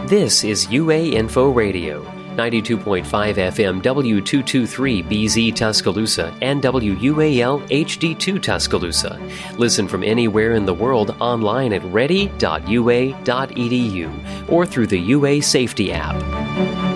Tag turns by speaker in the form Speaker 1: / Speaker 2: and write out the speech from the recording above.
Speaker 1: This is UA Info Radio, 92.5 FM W223BZ Tuscaloosa and WUAL HD2 Tuscaloosa. Listen from anywhere in the world online at ready.ua.edu or through the UA Safety app.